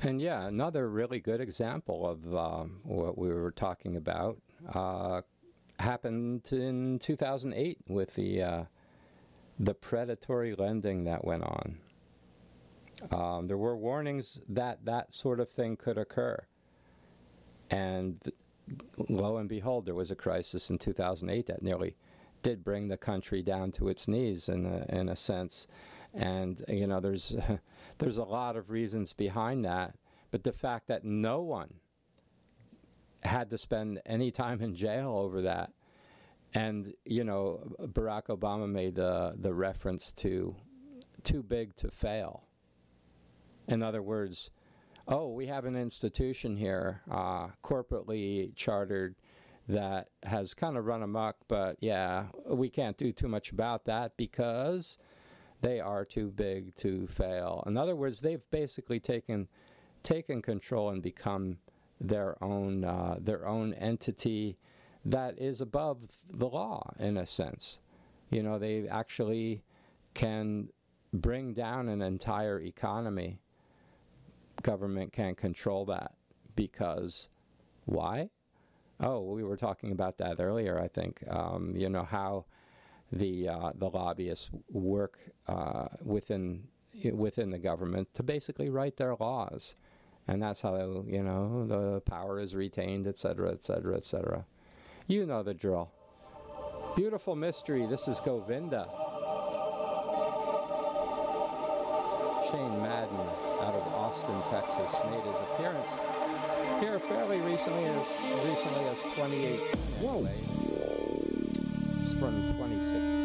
And yeah, another really good example of what we were talking about happened in 2008 with the predatory lending that went on. There were warnings that that sort of thing could occur. And lo and behold, there was a crisis in 2008 that nearly did bring the country down to its knees in a sense. And, you know, there's a lot of reasons behind that. But the fact that no one had to spend any time in jail over that. And, you know, Barack Obama made the reference to too big to fail. In other words, oh, we have an institution here, corporately chartered, that has kind of run amok, but yeah, we can't do too much about that because they are too big to fail. In other words, they've basically taken control and become their own entity that is above the law, in a sense. You know, they actually can bring down an entire economy. Government can't control that because why? Oh, we were talking about that earlier, I think. You know, how the lobbyists work within the government to basically write their laws. And that's how, you know, the power is retained, et cetera, et cetera, et cetera. You know the drill. Beautiful mystery. This is Govinda. Shane Madden out of Austin, Texas, made his appearance here fairly recently as 2018. Anyway. It's from 2016.